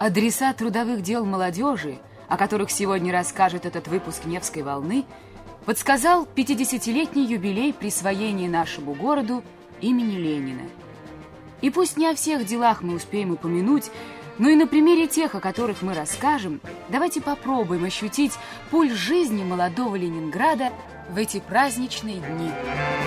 Адреса трудовых дел молодежи, о которых сегодня расскажет этот выпуск «Невской волны», подсказал 50-летний юбилей присвоения нашему городу имени Ленина. И пусть не о всех делах мы успеем упомянуть, но и на примере тех, о которых мы расскажем, давайте попробуем ощутить пульс жизни молодого Ленинграда в эти праздничные дни.